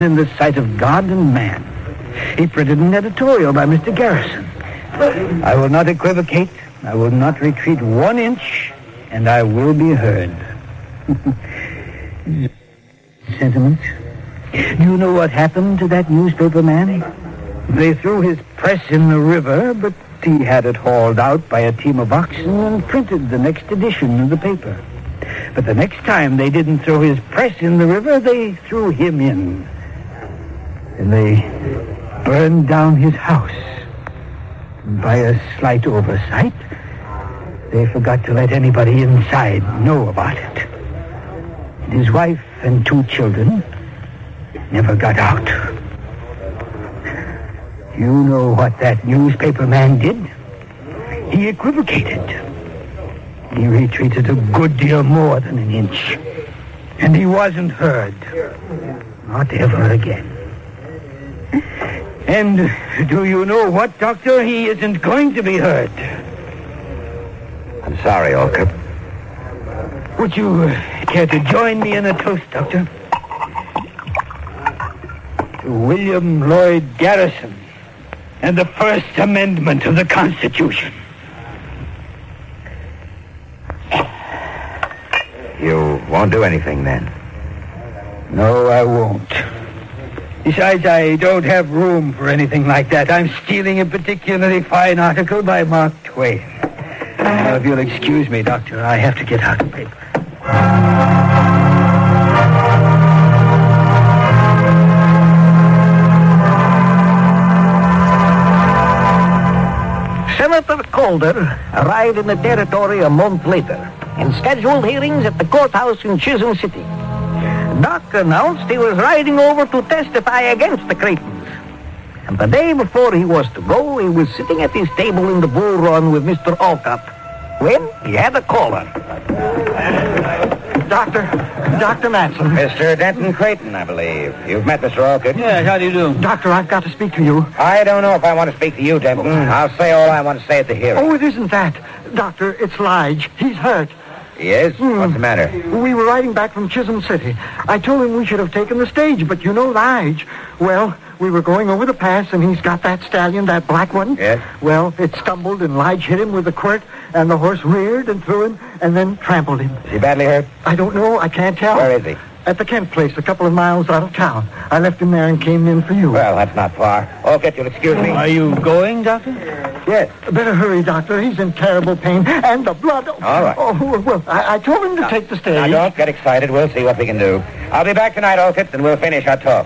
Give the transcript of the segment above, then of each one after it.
in the sight of God and man. He printed an editorial by Mr. Garrison. I will not equivocate. I will not retreat 1 inch, and I will be heard. Sentiment. Do you know what happened to that newspaper man? They threw his press in the river, but he had it hauled out by a team of oxen and printed the next edition of the paper. But the next time they didn't throw his press in the river, they threw him in. And they burned down his house. By a slight oversight, they forgot to let anybody inside know about it. His wife and 2 children never got out. You know what that newspaper man did? He equivocated. He retreated a good deal more than 1 inch. And he wasn't heard. Not ever again. And do you know what, Doctor? He isn't going to be heard. I'm sorry, Olcott. Would you care to join me in a toast, Doctor? To William Lloyd Garrison and the First Amendment of the Constitution. You won't do anything, then? No, I won't. Besides, I don't have room for anything like that. I'm stealing a particularly fine article by Mark Twain. Now, if you'll excuse me, Doctor, I have to get out the paper. Senator Calder arrived in the territory a month later and scheduled hearings at the courthouse in Chisholm City. Doc announced he was riding over to testify against the Creightons. And the day before he was to go, he was sitting at his table in the Bull Run with Mr. Olcott when he had a caller. Dr. Matson. Mr. Denton Creighton, I believe. You've met Mr. Olcott. Yes, how do you do? Doctor, I've got to speak to you. I don't know if I want to speak to you, Denton. I'll say all I want to say at the hearing. Oh, it isn't that. Doctor, it's Lige. He's hurt. He is? What's the matter? We were riding back from Chisholm City. I told him we should have taken the stage, but you know Lige. Well, we were going over the pass, and he's got that stallion, that black one. Yes? Well, it stumbled, and Lige hit him with the quirt, and the horse reared and threw him, and then trampled him. Is he badly hurt? I don't know. I can't tell. Where is he? At the Kent place, a couple of miles out of town. I left him there and came in for you. Well, that's not far. Olcott, you'll excuse me. Are you going, Doctor? Yes. Better hurry, Doctor. He's in terrible pain. And the blood. All right. Oh, well, I told him to take the stage. Now, don't get excited. We'll see what we can do. I'll be back tonight, Olcott, and we'll finish our talk.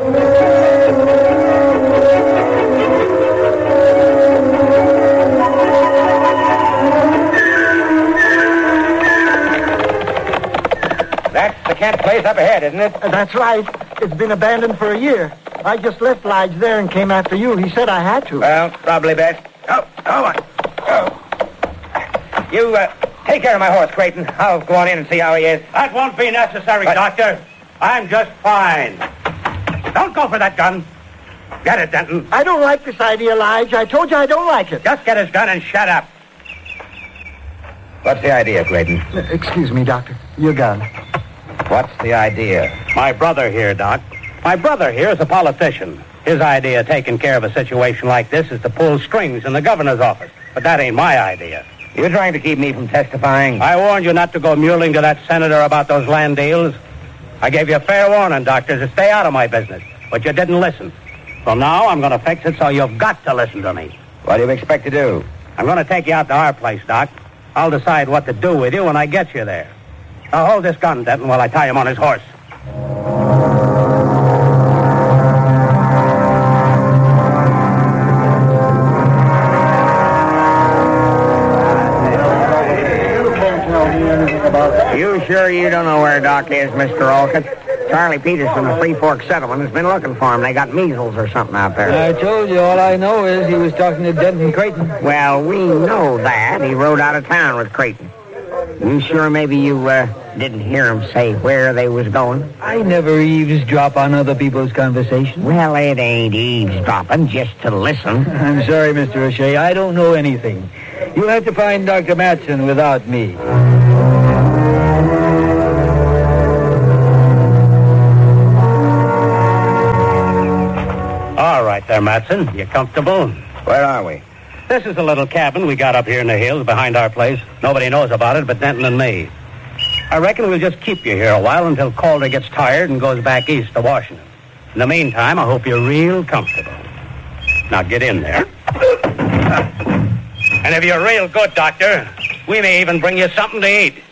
That's the Kent place up ahead, isn't it? That's right. It's been abandoned for a year. I just left Lige there and came after you. He said I had to. Well, probably best. Oh, on. Oh. You, take care of my horse, Creighton. I'll go on in and see how he is. That won't be necessary, Doctor. I'm just fine. Don't go for that gun. Get it, Denton. I don't like this idea, Lige. I told you I don't like it. Just get his gun and shut up. What's the idea, Creighton? Excuse me, Doctor. Your gun. What's the idea? My brother here, Doc. My brother here is a politician. His idea of taking care of a situation like this is to pull strings in the governor's office. But that ain't my idea. You're trying to keep me from testifying? I warned you not to go muling to that senator about those land deals. I gave you a fair warning, Doctor, to stay out of my business. But you didn't listen. So now I'm going to fix it so you've got to listen to me. What do you expect to do? I'm going to take you out to our place, Doc. I'll decide what to do with you when I get you there. Now hold this gun, Denton, while I tie him on his horse. You sure you don't know where Doc is, Mr. Olcott? Charlie Peterson of Three Forks Settlement has been looking for him. They got measles or something out there. I told you, all I know is he was talking to Denton Creighton. Well, we know that. He rode out of town with Creighton. You sure maybe you didn't hear him say where they was going? I never eavesdrop on other people's conversation. Well, it ain't eavesdropping, just to listen. I'm sorry, Mr. O'Shea. I don't know anything. You'll have to find Dr. Matson without me. right there, Matson. You comfortable? Where are we? This is a little cabin we got up here in the hills behind our place. Nobody knows about it but Denton and me. I reckon we'll just keep you here a while until Calder gets tired and goes back east to Washington. In the meantime, I hope you're real comfortable. Now get in there. And if you're real good, Doctor, we may even bring you something to eat.